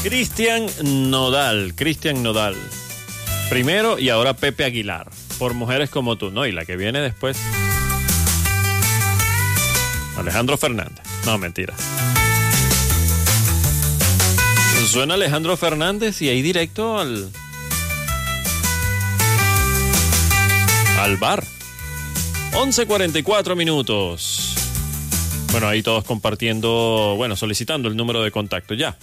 Cristian Nodal. Primero y ahora Pepe Aguilar. Por mujeres como tú, ¿no? Y la que viene después, Alejandro Fernández. No, mentira. Suena Alejandro Fernández y ahí directo al bar. 11:44 minutos. Bueno, ahí todos compartiendo, solicitando el número de contacto ya.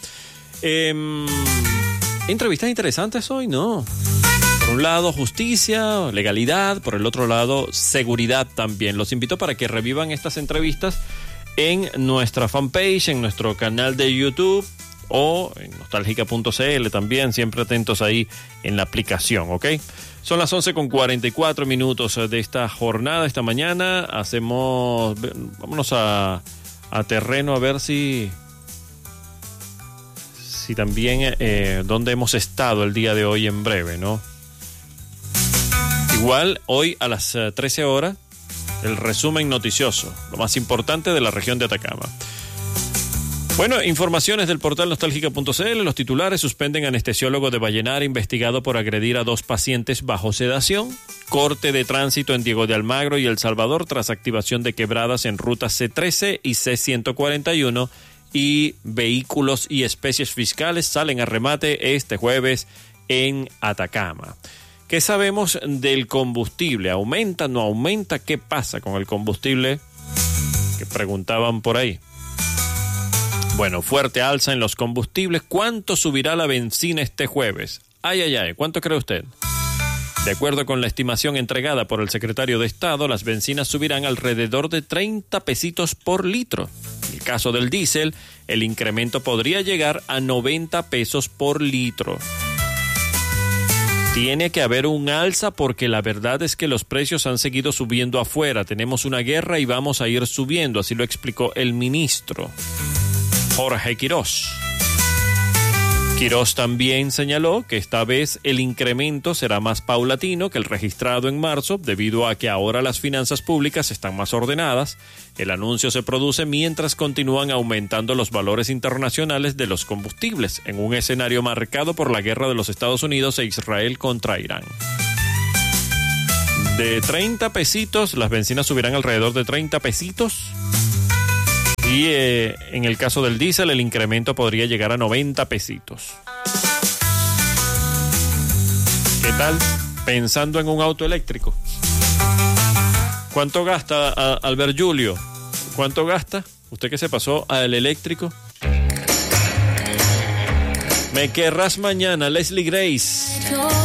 Entrevistas interesantes hoy, ¿no? Por un lado, justicia, legalidad. Por el otro lado, seguridad también. Los invito para que revivan estas entrevistas en nuestra fanpage, en nuestro canal de YouTube o en nostalgica.cl también. Siempre atentos ahí en la aplicación, ¿ok? Son las 11:44 minutos de esta jornada, esta mañana. Vámonos a terreno a ver si también dónde hemos estado el día de hoy en breve, ¿no? Igual, hoy a las 13 horas, el resumen noticioso, lo más importante de la región de Atacama. Bueno, informaciones del portal nostalgica.cl. Los titulares: suspenden anestesiólogo de Vallenar investigado por agredir a 2 pacientes bajo sedación. Corte de tránsito en Diego de Almagro y El Salvador tras activación de quebradas en rutas C13 y C141. Y vehículos y especies fiscales salen a remate este jueves en Atacama. ¿Qué sabemos del combustible? ¿Aumenta, no aumenta? ¿Qué pasa con el combustible? Que preguntaban por ahí. Bueno, fuerte alza en los combustibles. ¿Cuánto subirá la benzina este jueves? Ay, ¿cuánto cree usted? De acuerdo con la estimación entregada por el secretario de Estado, las bencinas subirán alrededor de 30 pesitos por litro. En el caso del diésel, el incremento podría llegar a 90 pesos por litro. Tiene que haber un alza porque la verdad es que los precios han seguido subiendo afuera. Tenemos una guerra y vamos a ir subiendo, así lo explicó el ministro Jorge Quirós. Quirós también señaló que esta vez el incremento será más paulatino que el registrado en marzo, debido a que ahora las finanzas públicas están más ordenadas. El anuncio se produce mientras continúan aumentando los valores internacionales de los combustibles, en un escenario marcado por la guerra de los Estados Unidos e Israel contra Irán. De 30 pesitos, las bencinas subirán alrededor de 30 pesitos. Y en el caso del diésel, el incremento podría llegar a 90 pesitos. ¿Qué tal? Pensando en un auto eléctrico. ¿Cuánto gasta, Albert Julio? ¿Cuánto gasta? ¿Usted que se pasó al eléctrico? Me querrás mañana, Leslie Grace.